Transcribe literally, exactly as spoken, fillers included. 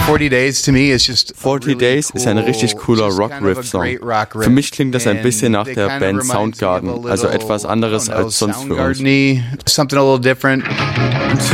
forty Days to me is just forty Days ist ein richtig cooler Rock-Riff-Song. Für mich klingt das ein bisschen nach der Band Soundgarden, also etwas anderes als sonst für uns. Something a little different.